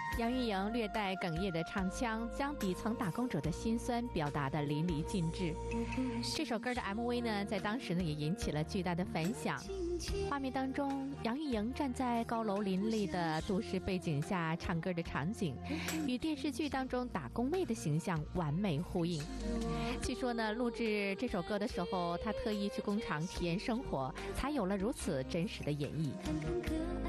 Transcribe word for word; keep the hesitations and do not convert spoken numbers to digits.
杨钰莹略带哽咽的唱腔，将底层打工者的辛酸表达得淋漓尽致。这首歌的 M V 呢，在当时呢也引起了巨大的反响。画面当中，杨钰莹站在高楼林立的都市背景下唱歌的场景，与电视剧当中打工妹的形象完美呼应。据说呢，录制这首歌的时候，她特意去工厂体验生活，才有了如此真实的演绎。